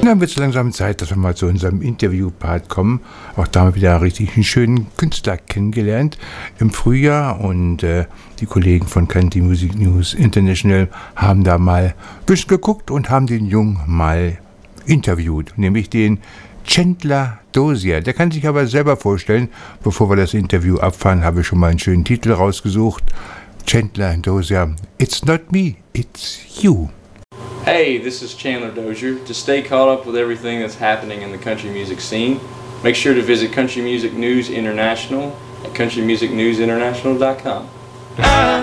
Dann wird es langsam Zeit, dass wir mal zu unserem Interview-Part kommen. Auch da haben wir wieder richtig einen schönen Künstler kennengelernt im Frühjahr und die Kollegen von Country Music News International haben da mal ein bisschen geguckt und haben den Jungen mal interviewt, nämlich den Chandler Dozier. Der kann sich aber selber vorstellen. Bevor wir das Interview abfahren, habe ich schon mal einen schönen Titel rausgesucht. Chandler Dozier, It's Not Me, It's You. Hey, this is Chandler Dozier. To stay caught up with everything that's happening in the country music scene, make sure to visit Country Music News International at countrymusicnewsinternational.com.